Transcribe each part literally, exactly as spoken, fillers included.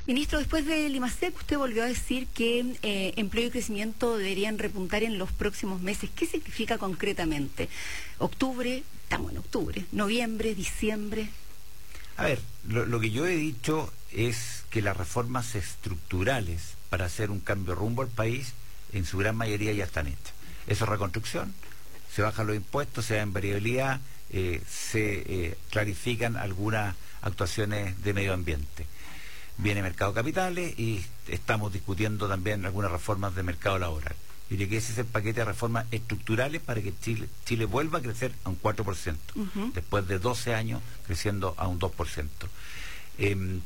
Ministro, después del IMASEC, usted volvió a decir que eh, empleo y crecimiento deberían repuntar en los próximos meses. ¿Qué significa concretamente? Octubre, estamos en octubre, noviembre, diciembre. A ver, lo, lo que yo he dicho es que las reformas estructurales para hacer un cambio rumbo al país, en su gran mayoría ya están hechas. Eso es reconstrucción, se bajan los impuestos, se da en variabilidad, eh, se eh, clarifican algunas actuaciones de medio ambiente. Viene mercado de capitales y estamos discutiendo también algunas reformas de mercado laboral. Yo diría que ese es el paquete de reformas estructurales para que Chile, Chile vuelva a crecer a un cuatro por ciento, uh-huh. después de doce años creciendo a un dos por ciento. Eh,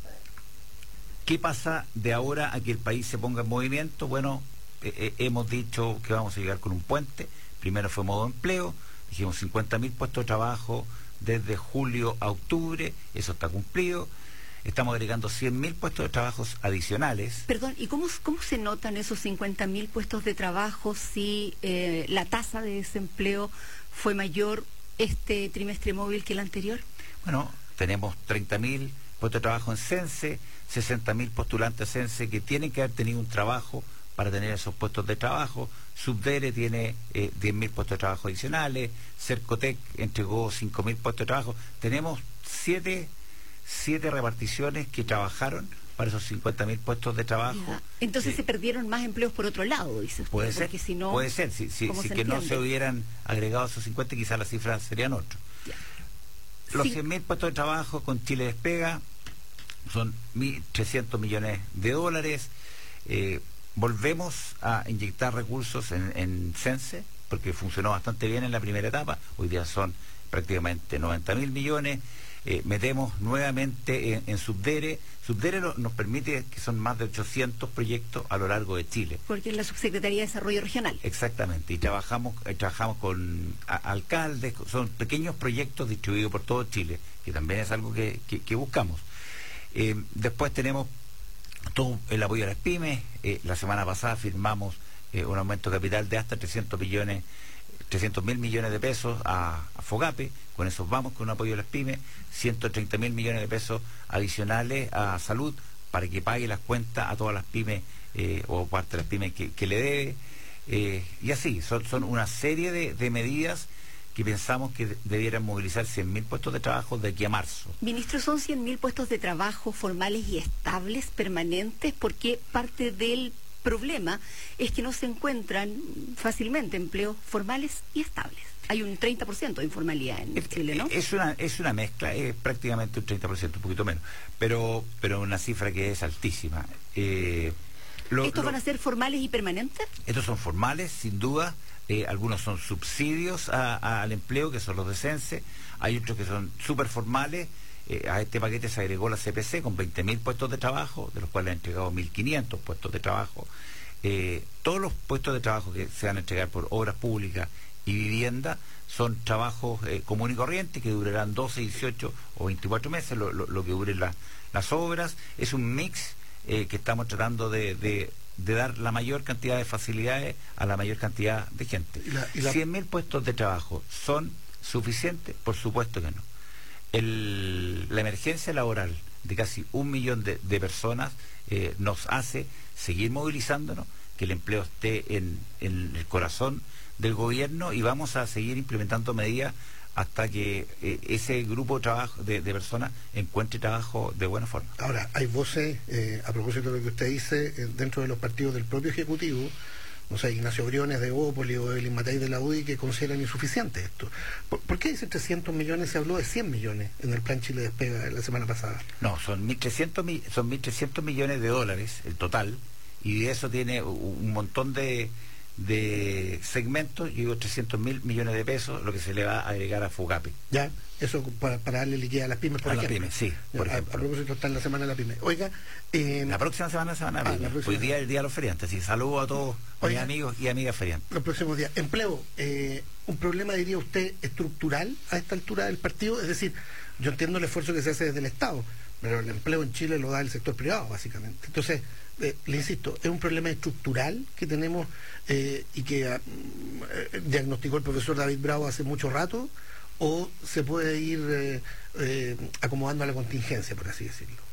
¿Qué pasa de ahora a que el país se ponga en movimiento? Bueno, eh, eh, hemos dicho que vamos a llegar con un puente. Primero fue modo empleo, dijimos cincuenta mil puestos de trabajo desde julio a octubre, eso está cumplido. Estamos agregando cien mil puestos de trabajo adicionales. Perdón, ¿y cómo, cómo se notan esos cincuenta mil puestos de trabajo si eh, la tasa de desempleo fue mayor este trimestre móvil que el anterior? Bueno, tenemos treinta mil puestos de trabajo en Sense, sesenta mil postulantes Sense que tienen que haber tenido un trabajo para tener esos puestos de trabajo. Subdere tiene eh, diez mil puestos de trabajo adicionales, Cercotec entregó cinco mil puestos de trabajo. Tenemos siete... siete reparticiones que trabajaron para esos cincuenta mil puestos de trabajo. Ya. Entonces eh, se perdieron más empleos por otro lado, dice usted. Puede ser, si no, puede ser. Si, si, si que no se hubieran agregado esos cincuenta, quizás las cifras serían otras. Los sí. cien mil puestos de trabajo con Chile Despega son mil trescientos millones de dólares. Eh, volvemos a inyectar recursos en, en Sense, porque funcionó bastante bien en la primera etapa. Hoy día son prácticamente noventa mil millones. Eh, metemos nuevamente en, en Subdere. Subdere lo, nos permite que son más de ochocientos proyectos a lo largo de Chile. Porque es la Subsecretaría de Desarrollo Regional. Exactamente, y trabajamos eh, trabajamos con a, alcaldes, son pequeños proyectos distribuidos por todo Chile, que también es algo que, que, que buscamos. Eh, después tenemos todo el apoyo a las pymes. Eh, la semana pasada firmamos eh, un aumento de capital de hasta trescientos millones trescientos mil millones de pesos a, a FOGAPE. Con eso vamos con un apoyo a las pymes, ciento treinta mil millones de pesos adicionales a salud para que pague las cuentas a todas las pymes eh, o parte de las pymes que, que le debe, eh, y así, son, son una serie de, de medidas que pensamos que debieran movilizar cien mil puestos de trabajo de aquí a marzo. Ministro, ¿son cien mil puestos de trabajo formales y estables, permanentes? Porque parte del problema es que no se encuentran fácilmente empleos formales y estables. Hay un treinta por ciento de informalidad en es, Chile, ¿no? Es una, es una mezcla, es prácticamente un treinta por ciento, un poquito menos, pero, pero una cifra que es altísima. Eh, lo, ¿Estos lo, van a ser formales y permanentes? Estos son formales, sin duda. Eh, algunos son subsidios a, a, al empleo, que son los de Sense. Hay otros que son súper formales. Eh, a este paquete se agregó la C P C con veinte mil puestos de trabajo, de los cuales han entregado mil quinientos puestos de trabajo. Eh, todos los puestos de trabajo que se van a entregar por obras públicas y vivienda son trabajos eh, común y corriente que durarán doce, dieciocho o veinticuatro meses, lo, lo, lo que duren la, las obras. Es un mix eh, que estamos tratando de, de, de dar la mayor cantidad de facilidades a la mayor cantidad de gente. ¿Y la, y la... cien mil puestos de trabajo son suficientes? Por supuesto que no. El, la emergencia laboral de casi un millón de, de personas eh, nos hace seguir movilizándonos, que el empleo esté en, en el corazón del gobierno, y vamos a seguir implementando medidas hasta que eh, ese grupo de trabajo de, de personas encuentre trabajo de buena forma. Ahora, hay voces, eh, a propósito de lo que usted dice, eh, dentro de los partidos del propio Ejecutivo, no sé, Ignacio Briones de Evópolis o Evelyn Matei de la U D I, que consideran insuficiente esto. ¿Por, ¿Por qué dice trescientos millones? Se habló de cien millones en el plan Chile Despega la semana pasada. No, son mil trescientos, son mil trescientos millones de dólares el total, y de eso tiene un montón de, de segmentos. Yo digo trescientos mil millones de pesos, lo que se le va a agregar a FOGAPE. Ya, eso para, para darle liquidez a las pymes, por a ejemplo. las pymes, sí, por a, ejemplo. A propósito, está en la semana de la pyme. Oiga, eh, la próxima semana se van a abrir. Ah, Hoy día es el día de los feriantes, y saludo a todos mis amigos y amigas feriantes. Los próximos días. Empleo, eh, un problema, diría usted, estructural a esta altura del partido. Es decir, yo entiendo el esfuerzo que se hace desde el Estado, pero el empleo en Chile lo da el sector privado, básicamente. Entonces, eh, le insisto, es un problema estructural que tenemos eh, y que eh, diagnosticó el profesor David Bravo hace mucho rato, o se puede ir eh, eh, acomodando a la contingencia, por así decirlo.